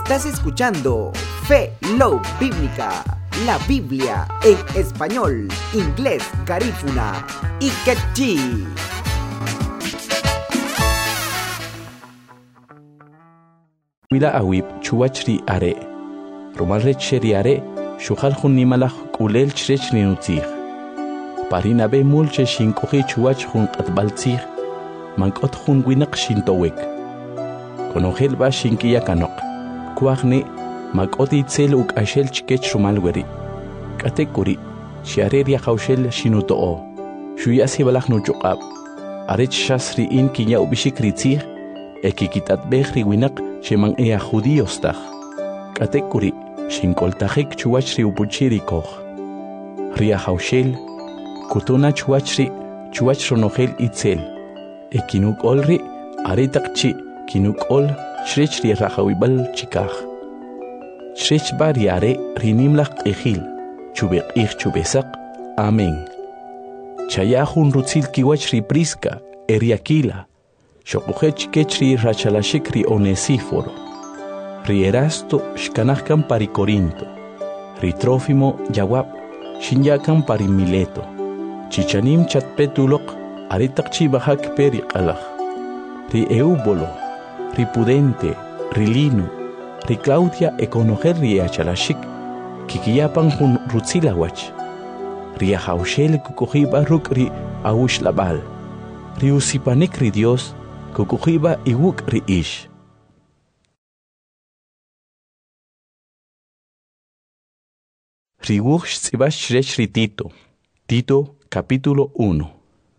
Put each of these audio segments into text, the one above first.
Estás escuchando Fe, Love Bíblica, la Biblia en español, inglés, garífuna y quechí. Wila awib chuwachri are, rumalre cheri are, shukhal khun nimalakh kulel chrech linutzig. Parina be mulche shinkuhi chuwach khun qatbaltzig, mankot khun winak shintowek. Konohel ba shinkiya kanok, kuagne makot itzel uk ashel chikech rumalweri. Katekuri, shiareria khawshel shinutoo, shuyasi balakh nuchukab, arech shasri in kinya ubishikritzig, ekikitat behri winak, Sheman ea judíos taj. Katekuri, shinkoltajek chuachri upuchiri koch. Ria haushel, kutuna chuachri, chuachronogel itzel. Ekinuk olri, aretakchi, kinuk ol, shrechri rahawibal chikaj. Shrech bariare, rinimlach ejil, chubek chubesak, amen. Chayahun rutzil kiwachri priska, eriakila. Shokujech kechri rachalashikri Onesíforo, Rierasto shkanahkan pari Corinto, Ritrófimo yawab, shinyakan pari Mileto, Chichanim chatpetulok, aritakchi bahak peri qalaj, Ri Eubolo, Ri Pudente, Ri Lino, Ri Claudia econoger ri achalashik, kikiyapan hun rutzilawach, Ri ahaushel kukujiba ruk ri aush labal, Ri usipanik ri Dios, Kukujiba iwuk riish. Riwuk shtsibash shrech ri Tito. Tito capítulo 1.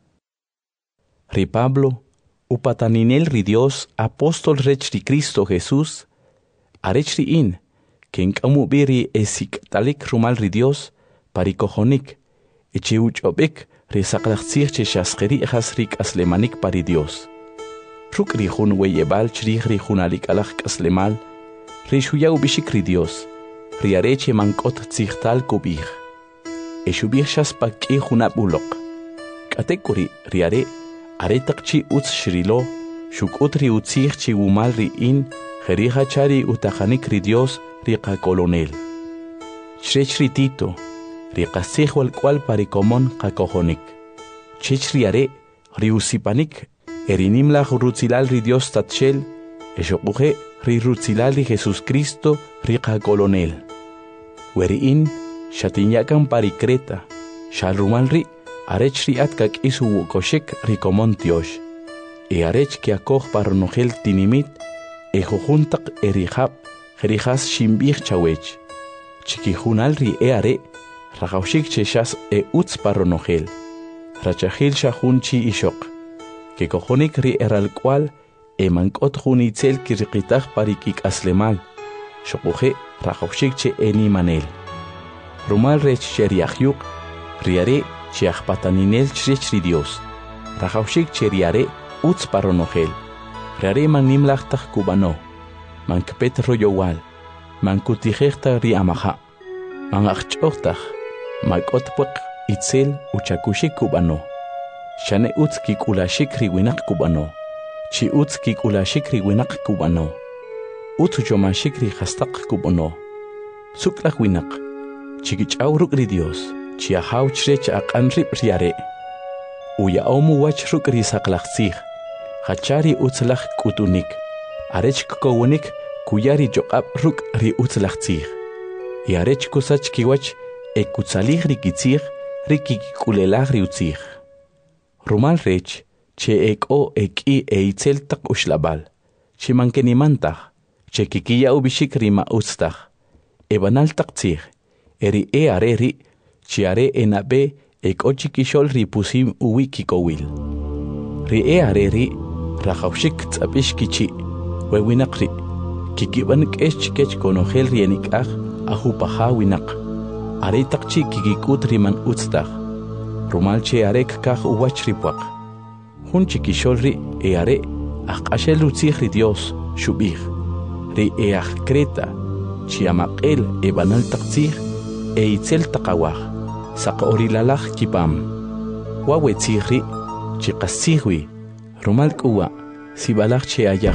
Ri Pablo, upataninel ri Dios, apóstol rech ri Cristo Jesús, arech ri in, ken kamubiri esik talik rumal ri Dios, parikojonik, echiuchobek ri saklachtzir che shaskeri echas rik aslemanik pari Dios. Ruk rihun weyebal chrih rihun alik alach kaslemal, rishuya ubishikri Dios, riareche mankot tzihtal kubih. Eshubih shaspaki hunabulok. Katekuri riare, aretakchi utz shrilo, shukutri utzih chi umal ri in, jeriha chari utajanik ri Dios, riqa colonel. Chrech ri Tito, riqasih wal cual parikomon qakojonik. Chech riare, riusipanik, Erinimlach rutzilal ri Dios tatchel, eshokuje ri rutzilal ri Jesus Cristo riqa colonel. Weriin, shatinyakan pari Creta, shalrumal ri, arech ri atkak isu wukoshek ri komontiosh. Arech ki akoj paronogel tinimit, ejojuntak erihab, jerijas shimbich chawech. Chikijunal ri are, rajaushik cheshas utz paronogel. Rachahil shahunchi ishok. Que cojonik ri eral cual, emankot junitzel kirqitaj parikik aslemal, shokuje rajaushik che eni manel. Rumal rech cheriahyuk, riare chiachpataninel chrech ri Dios, rajaushik cheriare utz paronogel, riare manimlachtaj kubano, mankpet royowal, mankutijechta ri amaha, manachchoktaj, makotpuk itzel uchakushik kubano. Shane utski kulashikri winak kubano. Chi utski kulashikri winak kubano. Utujomashikri hastak kubano. Suklak winak. Chikichauruk ri Dios. Chi ahau chrech akanrip riare. Uya omu wach rukri saklachzig. Hachari utzlach kutunik. Arech kukowonik kuyari jokab ruk ri utzlachzig. Y arech kusach kiwach ekutzalig rikitzig rikikulelach ri utzig. Rumal rech, che eko eki eitzel tak ushlabal, che mankenimantach, che kikiya ubishikri ma ustach, ebanal taktzig, eri areri, che are enabe eko chikishol ripusim uwikikowil. Ri areri, rajaushik tzapishkichi, wewinakri, kikibanik eshkech konogel rienikach, ahupaha winak, are takchi kikikut riman ustach. Rumal che arek kaj uwachripwak. Hun chikisholri are akashel utzig ri Dios shubig. Ri Creta chiamaqel ebanal taktzig itzel takawaj. Saqorilalaj kipam. Wawetzigri chiqasigwi. Rumal kuwa sibalaj che ayaj